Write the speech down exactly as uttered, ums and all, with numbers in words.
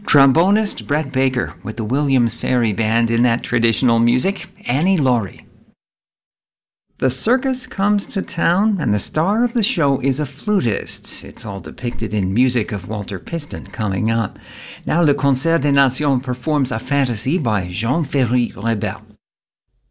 Trombonist Brett Baker with the Williams Ferry Band in that traditional music, Annie Laurie. The circus comes to town, and the star of the show is a flutist. It's all depicted in music of Walter Piston coming up. Now, Le Concert des Nations performs a fantasy by Jean Ferry Rebel.